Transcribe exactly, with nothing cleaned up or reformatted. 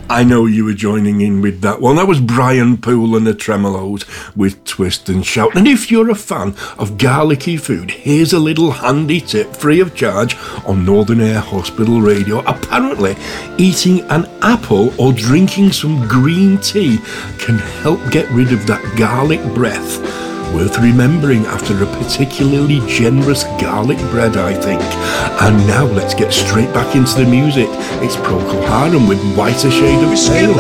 I know you were joining in with that one. That was Brian Poole and the Tremolos with Twist and Shout. And if you're a fan of garlicky food, here's a little handy tip, free of charge, on Northern Air Hospital Radio. Apparently, eating an apple or drinking some green tea can help get rid of that garlic breath. Worth remembering after a particularly generous garlic bread, I think. And now let's get straight back into the music. It's Procol Harum with Whiter Shade of Pale.